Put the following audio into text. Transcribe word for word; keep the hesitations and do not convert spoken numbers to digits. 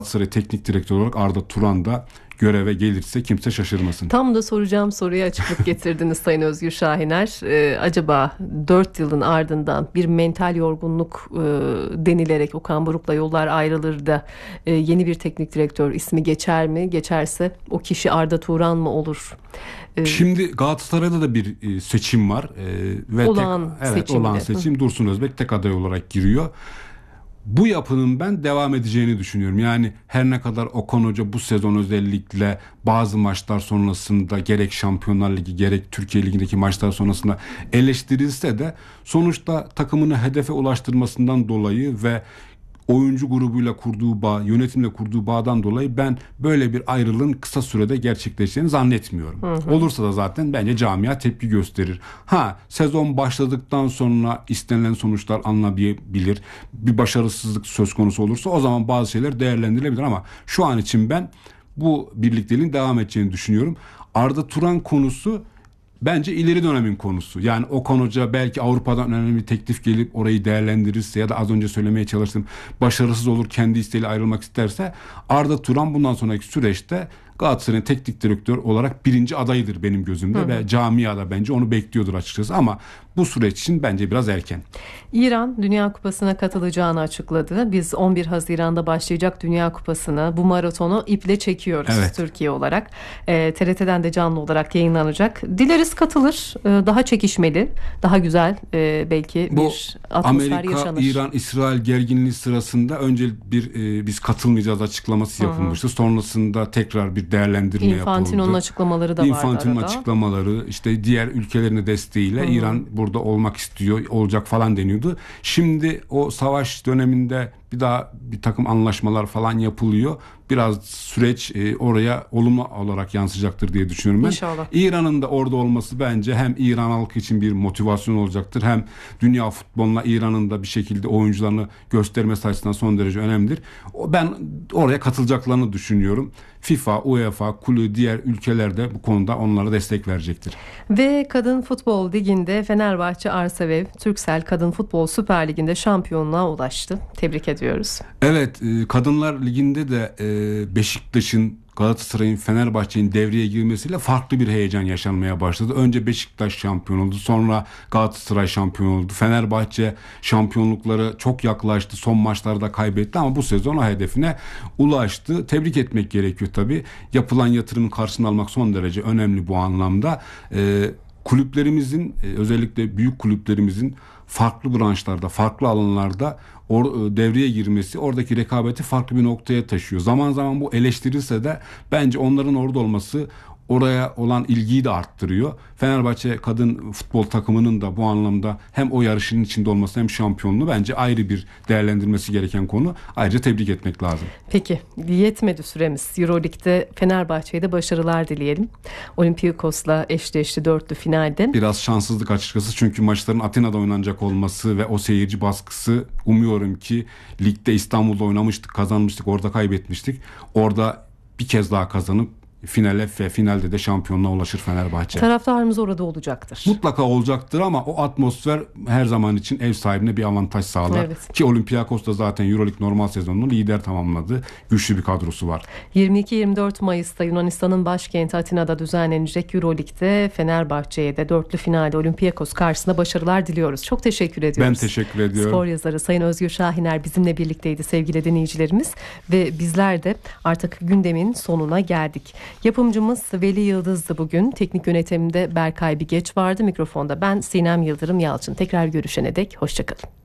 Galatasaray teknik direktör olarak Arda Turan da göreve gelirse kimse şaşırmasın. Tam da soracağım soruya açıklık getirdiniz Sayın Özgür Şahiner. Ee, acaba dört yılın ardından bir mental yorgunluk e, denilerek Okan Buruk'la yollar ayrılır da e, yeni bir teknik direktör ismi geçer mi? Geçerse o kişi Arda Turan mı olur? Ee, Şimdi Galatasaray'da da bir e, seçim var. E, ve olağan tek, evet, seçimde. olağan seçim. Dursun Özbek tek aday olarak giriyor. Bu yapının ben devam edeceğini düşünüyorum. Yani her ne kadar Okan Hoca bu sezon özellikle bazı maçlar sonrasında gerek Şampiyonlar Ligi gerek Türkiye Ligi'ndeki maçlar sonrasında eleştirilse de sonuçta takımını hedefe ulaştırmasından dolayı ve oyuncu grubuyla kurduğu bağ, yönetimle kurduğu bağdan dolayı ben böyle bir ayrılığın kısa sürede gerçekleşeceğini zannetmiyorum. Hı hı. Olursa da zaten bence camia tepki gösterir. Ha, sezon başladıktan sonra istenilen sonuçlar alınabilir. Bir başarısızlık söz konusu olursa o zaman bazı şeyler değerlendirilebilir ama şu an için ben bu birlikteliğin devam edeceğini düşünüyorum. Arda Turan konusu bence ileri dönemin konusu. Yani Okan Hoca belki Avrupa'dan önemli bir teklif gelip orayı değerlendirirse ya da az önce söylemeye çalıştım başarısız olur kendi isteğiyle ayrılmak isterse Arda Turan bundan sonraki süreçte Galatasaray'ın teknik direktör olarak birinci adayıdır benim gözümde hı hı. ve camiada bence onu bekliyordur açıkçası ama bu süreç için bence biraz erken. İran Dünya Kupası'na katılacağını açıkladı. Biz on bir Haziran'da başlayacak Dünya Kupası'na bu maratonu iple çekiyoruz evet. Türkiye olarak. E, T R T'den de canlı olarak yayınlanacak. Dileriz katılır. E, daha çekişmeli, daha güzel e, belki bu bir atmosfer Amerika, yaşanır. Amerika, İran, İsrail gerginliği sırasında önce bir e, biz katılmayacağız açıklaması yapılmıştı. Hı hı. Sonrasında tekrar bir değerlendirme yapıldı. Infantino'nun açıklamaları da vardı arada. Infantino'nun açıklamaları, işte diğer ülkelerin desteğiyle hı hı. İran burada olmak istiyor, olacak falan deniyordu. Şimdi o savaş döneminde bir daha bir takım anlaşmalar falan yapılıyor. Biraz süreç e, oraya olumlu olarak yansıyacaktır diye düşünüyorum ben. İnşallah. İran'ın da orada olması bence hem İran halkı için bir motivasyon olacaktır. Hem dünya futboluna İran'ın da bir şekilde oyuncularını göstermesi açısından son derece önemlidir. Ben oraya katılacaklarını düşünüyorum. FIFA, UEFA, kulü diğer ülkeler de bu konuda onlara destek verecektir. Ve Kadın Futbol Ligi'nde Fenerbahçe Arsavev, Turkcell Kadın Futbol Süper Ligi'nde şampiyonluğa ulaştı. Tebrik ediyoruz. Evet, Kadınlar Ligi'nde de Beşiktaş'ın, Galatasaray'ın, Fenerbahçe'nin devreye girmesiyle farklı bir heyecan yaşanmaya başladı. Önce Beşiktaş şampiyon oldu, sonra Galatasaray şampiyon oldu. Fenerbahçe şampiyonlukları çok yaklaştı, son maçlarda kaybetti ama bu sezon o hedefine ulaştı. Tebrik etmek gerekiyor tabii. Yapılan yatırımın karşılığını almak son derece önemli bu anlamda. Ee, kulüplerimizin, özellikle büyük kulüplerimizin farklı branşlarda, farklı alanlarda or- devreye girmesi oradaki rekabeti farklı bir noktaya taşıyor. Zaman zaman bu eleştirilse de bence onların orada olması oraya olan ilgiyi de arttırıyor. Fenerbahçe kadın futbol takımının da bu anlamda hem o yarışın içinde olması hem şampiyonluğu bence ayrı bir değerlendirmesi gereken konu. Ayrıca tebrik etmek lazım. Peki, yetmedi süremiz. Euroleague'de Fenerbahçe'ye de başarılar dileyelim. Olympiakos'la eşleşti dörtlü finalde. Biraz şanssızlık açıkçası çünkü maçların Atina'da oynanacak olması ve o seyirci baskısı, umuyorum ki ligde İstanbul'da oynamıştık, kazanmıştık, orada kaybetmiştik. Orada bir kez daha kazanıp finale ve finalde de şampiyonluğa ulaşır Fenerbahçe. Taraftarımız orada olacaktır. Mutlaka olacaktır ama o atmosfer her zaman için ev sahibine bir avantaj sağlar. Evet. Ki Olympiakos da zaten Euroleague normal sezonunu lider tamamladı. Güçlü bir kadrosu var. yirmi iki yirmi dört Mayıs'ta Yunanistan'ın başkenti Atina'da düzenlenecek Euroleague'de Fenerbahçe'ye de dörtlü finalde Olympiakos karşısında başarılar diliyoruz. Çok teşekkür ediyoruz. Ben teşekkür ediyorum. Spor yazarı Sayın Özgür Şahiner bizimle birlikteydi sevgili dinleyicilerimiz ve bizler de artık gündemin sonuna geldik. Yapımcımız Veli Yıldız'dı bugün. Teknik yönetimde Berkay Bigeç vardı. Mikrofonda ben Sinem Yıldırım Yalçın. Tekrar görüşene dek hoşçakalın.